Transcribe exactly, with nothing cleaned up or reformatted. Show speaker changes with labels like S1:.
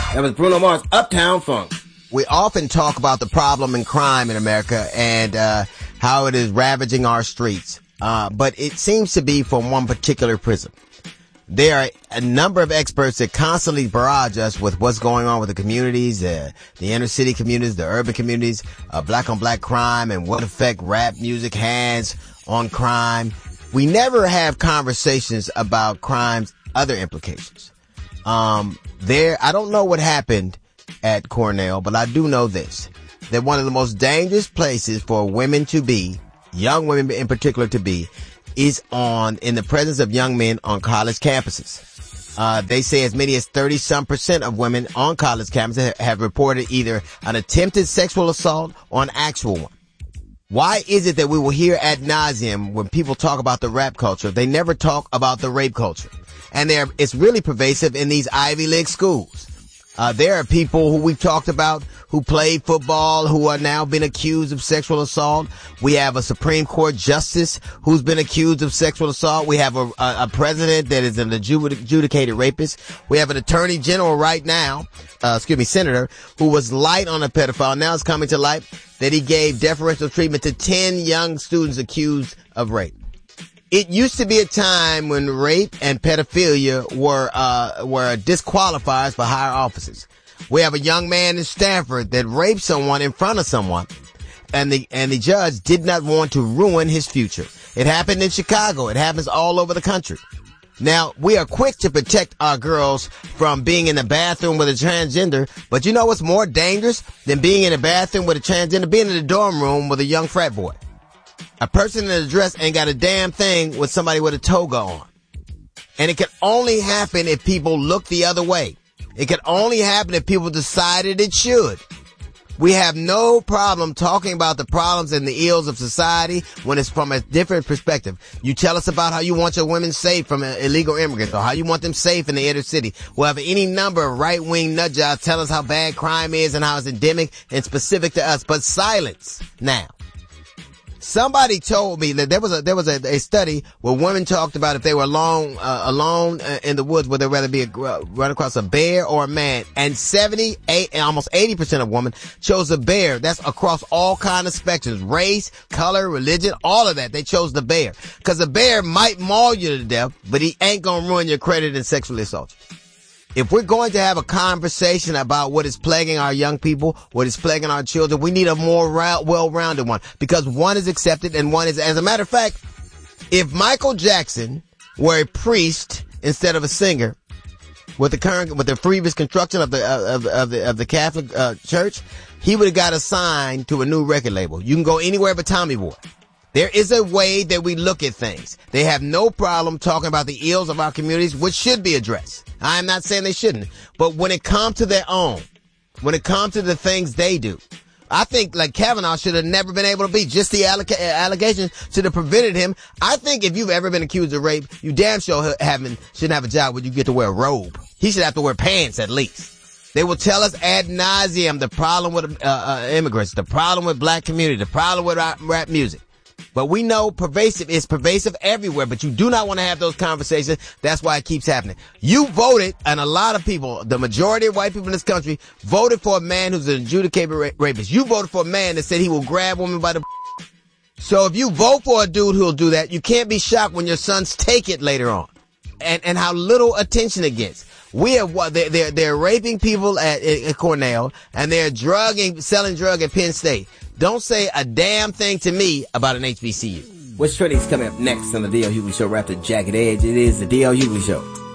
S1: That was Bruno Mars, Uptown Funk.
S2: We often talk about the problem in crime in America and uh how it is ravaging our streets. Uh but it seems to be from one particular prism. There are a number of experts that constantly barrage us with what's going on with the communities, uh, the inner city communities, the urban communities, uh, black on black crime, and what effect rap music has on crime. We never have conversations about crime's other implications. Um, there, I don't know what happened at Cornell, but I do know this, that one of the most dangerous places for women to be, young women in particular to be, is on, in the presence of young men on college campuses. Uh, they say as many as thirty some percent of women on college campuses have reported either an attempted sexual assault or an actual one. Why is it that we will hear ad nauseum when people talk about the rap culture? They never talk about the rape culture. And they're, it's really pervasive in these Ivy League schools. Uh, there are people who we've talked about who played football who are now been accused of sexual assault. We have a Supreme Court justice who's been accused of sexual assault. We have a, a, a president that is an adjudicated rapist. We have an attorney general right now, uh, excuse me, senator, who was light on a pedophile. Now it's coming to light that he gave deferential treatment to ten young students accused of rape. It used to be a time when rape and pedophilia were, uh, were disqualifiers for higher offices. We have a young man in Stanford that raped someone in front of someone, and the, and the judge did not want to ruin his future. It happened in Chicago. It happens all over the country. Now, we are quick to protect our girls from being in the bathroom with a transgender, but you know what's more dangerous than being in a bathroom with a transgender? Being in the dorm room with a young frat boy. A person in a dress ain't got a damn thing with somebody with a toga on. And it can only happen if people look the other way. It can only happen if people decided it should. We have no problem talking about the problems and the ills of society when it's from a different perspective. You tell us about how you want your women safe from illegal immigrants or how you want them safe in the inner city. We'll have any number of right-wing nut jobs tell us how bad crime is and how it's endemic and specific to us. But silence now. Somebody told me that there was a there was a, a study where women talked about if they were alone uh, alone uh, in the woods, would they rather be a, uh, run across a bear or a man? And seventy-eight, almost eighty percent of women chose the bear. That's across all kind of spectrums, race, color, religion, all of that. They chose the bear because the bear might maul you to death, but he ain't gonna ruin your credit and sexually assault you. If we're going to have a conversation about what is plaguing our young people, what is plaguing our children, we need a more well-rounded one because one is accepted and one is, as a matter of fact, if Michael Jackson were a priest instead of a singer with the current, with the previous construction of the, of, of the, of the Catholic uh, Church, he would have got assigned to a new record label. You can go anywhere but Tommy Boy. There is a way that we look at things. They have no problem talking about the ills of our communities, which should be addressed. I am not saying they shouldn't. But when it comes to their own, when it comes to the things they do, I think like Kavanaugh should have never been able to be. Just the alleg- allegations should have prevented him. I think if you've ever been accused of rape, you damn sure haven't, shouldn't have a job where you get to wear a robe. He should have to wear pants at least. They will tell us ad nauseum the problem with uh, uh, immigrants, the problem with black community, the problem with rap, rap music. But we know pervasive is pervasive everywhere, but you do not want to have those conversations. That's why it keeps happening. You voted, and a lot of people, the majority of white people in this country, voted for a man who's an adjudicated ra- rapist. You voted for a man that said he will grab women by the... So if you vote for a dude who'll do that, you can't be shocked when your sons take it later on. And and how little attention it gets. We have what they're, they're, they're raping people at, at Cornell, and they're drugging, selling drug at Penn State. Don't say a damn thing to me about an H B C U.
S1: What's trending is coming up next on the D L Hughley Show. Right after Jagged Edge, it is the D L Hughley Show.